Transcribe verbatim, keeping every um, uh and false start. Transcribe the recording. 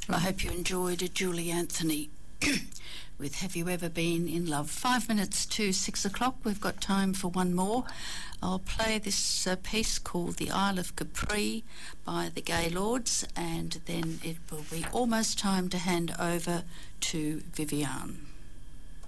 Well, I hope you enjoyed Julie Anthony with Have You Ever Been in Love? Five minutes to six o'clock. We've got time for one more. I'll play this uh, piece called The Isle of Capri by the Gaylords, and then it will be almost time to hand over to Viviane.